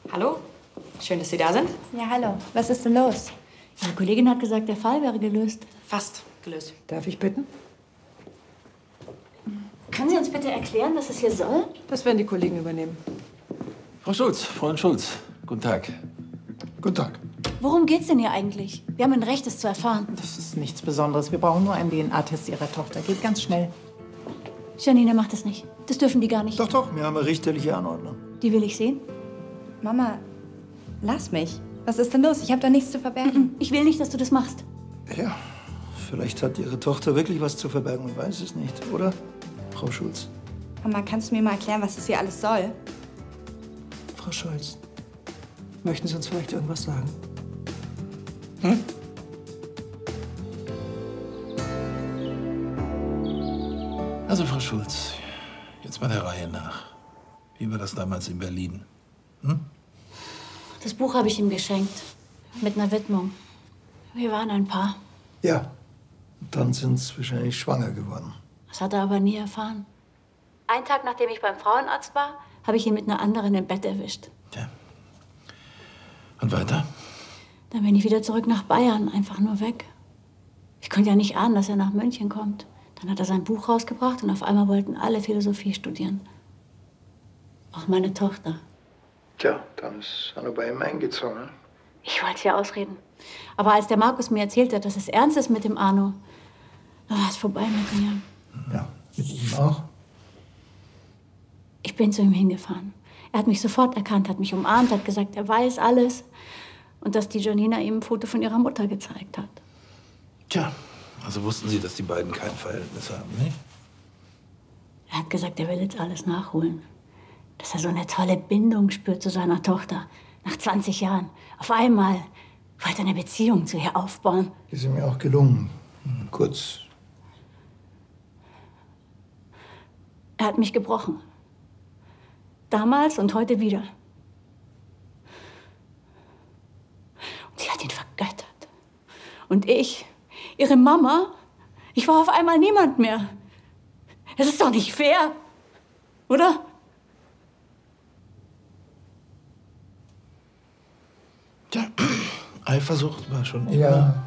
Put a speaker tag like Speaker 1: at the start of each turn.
Speaker 1: Hallo, schön, dass Sie da sind.
Speaker 2: Ja, hallo. Was ist denn los?
Speaker 3: Ihre Kollegin hat gesagt, der Fall wäre gelöst.
Speaker 1: Fast gelöst.
Speaker 4: Darf ich bitten?
Speaker 3: Können Sie uns bitte erklären, was es hier soll?
Speaker 4: Das werden die Kollegen übernehmen.
Speaker 5: Frau Schulz, Freund Schulz, guten Tag.
Speaker 6: Guten Tag.
Speaker 3: Worum geht's denn hier eigentlich? Wir haben ein Recht, es zu erfahren.
Speaker 4: Das ist nichts Besonderes. Wir brauchen nur einen DNA-Test Ihrer Tochter. Geht ganz schnell.
Speaker 3: Janine macht das nicht. Das dürfen die gar nicht.
Speaker 6: Doch, doch, wir haben eine richterliche Anordnung.
Speaker 3: Die will ich sehen.
Speaker 2: Mama, lass mich. Was ist denn los? Ich habe da nichts zu verbergen.
Speaker 3: Ich will nicht, dass du das machst.
Speaker 6: Ja, vielleicht hat Ihre Tochter wirklich was zu verbergen und weiß es nicht, oder, Frau Schulz?
Speaker 2: Mama, kannst du mir mal erklären, was das hier alles soll?
Speaker 4: Frau Schulz, möchten Sie uns vielleicht irgendwas sagen?
Speaker 5: Also, Frau Schulz, jetzt mal der Reihe nach. Wie war das damals in Berlin?
Speaker 3: Das Buch habe ich ihm geschenkt. Mit einer Widmung. Wir waren ein Paar.
Speaker 6: Ja, und dann sind Sie wahrscheinlich schwanger geworden.
Speaker 3: Das hat er aber nie erfahren. Einen Tag, nachdem ich beim Frauenarzt war, habe ich ihn mit einer anderen im Bett erwischt.
Speaker 5: Tja. Und weiter?
Speaker 3: Dann bin ich wieder zurück nach Bayern, einfach nur weg. Ich konnte ja nicht ahnen, dass er nach München kommt. Dann hat er sein Buch rausgebracht und auf einmal wollten alle Philosophie studieren. Auch meine Tochter.
Speaker 6: Tja, dann ist Hanno bei ihm eingezogen.
Speaker 3: Ich wollte es ja ausreden. Aber als der Markus mir erzählt hat, dass es ernst ist mit dem Arno, da war es vorbei mit mir.
Speaker 6: Ja, mit ihm auch.
Speaker 3: Ich bin zu ihm hingefahren. Er hat mich sofort erkannt, hat mich umarmt, hat gesagt, er weiß alles. Und dass die Janina ihm ein Foto von ihrer Mutter gezeigt hat.
Speaker 5: Tja, also wussten Sie, dass die beiden kein Verhältnis haben, nicht?
Speaker 3: Er hat gesagt, er will jetzt alles nachholen. Dass er so eine tolle Bindung spürt zu seiner Tochter. Nach 20 Jahren. Auf einmal wollte er eine Beziehung zu ihr aufbauen.
Speaker 6: Ist ihm ja auch gelungen. Kurz.
Speaker 3: Er hat mich gebrochen. Damals und heute wieder. Und sie hat ihn vergöttert. Und ich, ihre Mama, ich war auf einmal niemand mehr. Es ist doch nicht fair, oder?
Speaker 5: Tja, Eifersucht war schon immer
Speaker 6: Ja.